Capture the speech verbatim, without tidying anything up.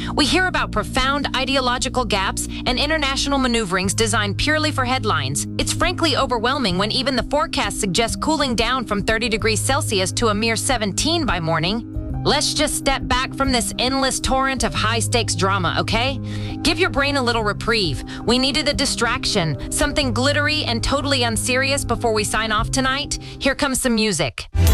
We hear about profound ideological gaps and international maneuverings designed purely for headlines. It's frankly overwhelming when even the forecast suggests cooling down from thirty degrees Celsius to a mere seventeen by morning. Let's just step back from this endless torrent of high-stakes drama, okay? Give your brain a little reprieve. We needed a distraction, something glittery and totally unserious before we sign off tonight. Here comes some music.